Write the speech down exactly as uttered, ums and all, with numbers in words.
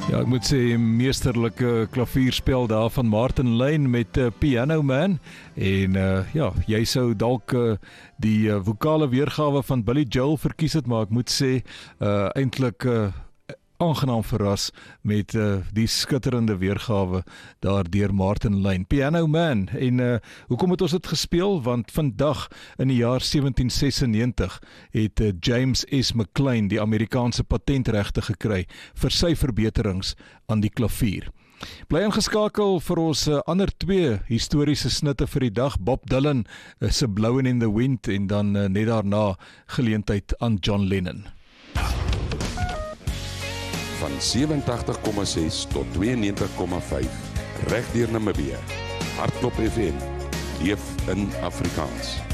Ja, ek moet sê, meesterlike klavierspel daar van Martin Lane met uh, Piano Man. En uh, ja, jy sou dalk uh, die uh, vokale weergawe van Billy Joel verkies het, maar ek moet sê, uh, eintlik uh, aangenaam verras met uh, die skitterende weergawe daar deur Martin Lane. Piano Man. En uh, hoekom het ons dit gespeel? Want vandag in die jaar sewentien sesennegentig het uh, James S. McLean die Amerikaanse patentregte gekry vir sy verbeterings aan die klavier. Bly ingeskakel vir ons uh, ander twee historiese snitte vir die dag. Bob Dylan uh, se Blowin' in the Wind en dan uh, net daarna geleentheid aan John Lennon. Van sewentig komma ses tot tweeënnegentig komma vyf, reg deur Namibië. Hartklop F M, leef in Afrikaans.